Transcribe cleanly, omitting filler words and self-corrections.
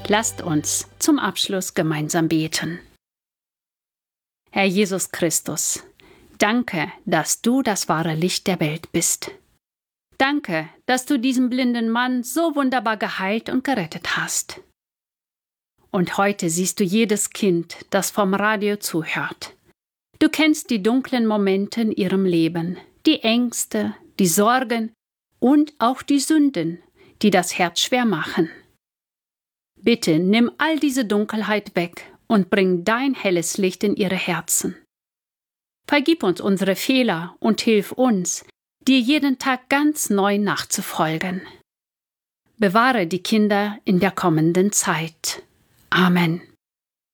Lasst uns zum Abschluss gemeinsam beten. Herr Jesus Christus, danke, dass du das wahre Licht der Welt bist. Danke, dass du diesen blinden Mann so wunderbar geheilt und gerettet hast. Und heute siehst du jedes Kind, das vom Radio zuhört. Du kennst die dunklen Momente in ihrem Leben, die Ängste, die Sorgen und auch die Sünden, die das Herz schwer machen. Bitte nimm all diese Dunkelheit weg und bring dein helles Licht in ihre Herzen. Vergib uns unsere Fehler und hilf uns, dir jeden Tag ganz neu nachzufolgen. Bewahre die Kinder in der kommenden Zeit. Amen.